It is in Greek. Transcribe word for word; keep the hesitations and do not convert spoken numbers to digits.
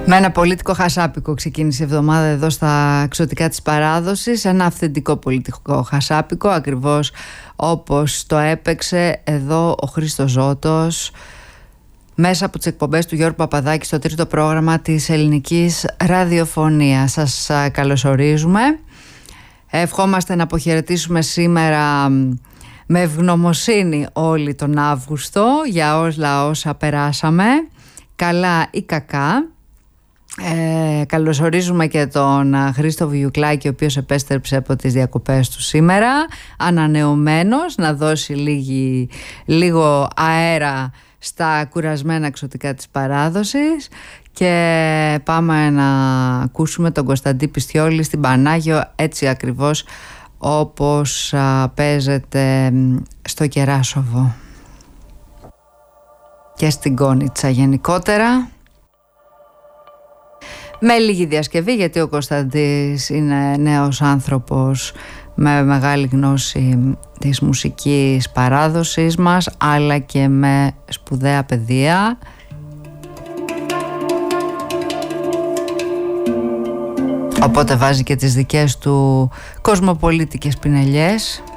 Με ένα πολίτικο χασάπικο ξεκίνησε η εβδομάδα εδώ στα εξωτικά της παράδοσης. Ένα αυθεντικό πολιτικό χασάπικο, ακριβώς όπως το έπαιξε εδώ ο Χρήστος Ζώτος μέσα από τις εκπομπές του Γιώργου Παπαδάκη στο τρίτο πρόγραμμα της ελληνικής ραδιοφωνίας. Σας καλωσορίζουμε. Ευχόμαστε να αποχαιρετήσουμε σήμερα με ευγνωμοσύνη όλοι τον Αύγουστο για όλα όσα περάσαμε, καλά ή κακά. Ε, καλωσορίζουμε και τον Χρήστο Βιουκλάκη, ο οποίος επέστρεψε από τις διακοπές του σήμερα ανανεωμένος, να δώσει λίγη, λίγο αέρα στα κουρασμένα εξωτικά της παράδοσης. Και πάμε να ακούσουμε τον Κωνσταντή Πιστιόλη στην Πανάγιο, έτσι ακριβώς όπως α, παίζεται στο Κεράσοβο και στην Κόνιτσα γενικότερα, με λίγη διασκευή, γιατί ο Κωνσταντής είναι νέος άνθρωπος με μεγάλη γνώση της μουσικής παράδοσης μας, αλλά και με σπουδαία παιδεία. Οπότε βάζει και τις δικές του κοσμοπολίτικες πινελιές.